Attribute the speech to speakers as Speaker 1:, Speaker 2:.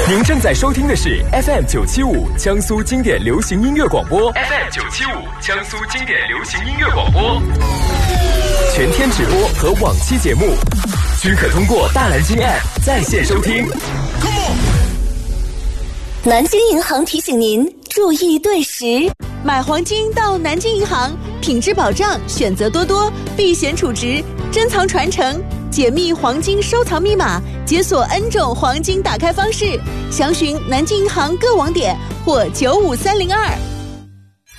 Speaker 1: 您正在收听的是 FM975 江苏经典流行音乐广播 ，FM975 江苏经典流行音乐广播，全天直播和往期节目均可通过大蓝鲸 App 在线收听。
Speaker 2: 南京银行提醒您注意对时，
Speaker 3: 买黄金到南京银行，品质保障，选择多多，避险储值，珍藏传承。解密黄金收藏密码，解锁 N 种黄金打开方式，详询南京银行各网点或95302。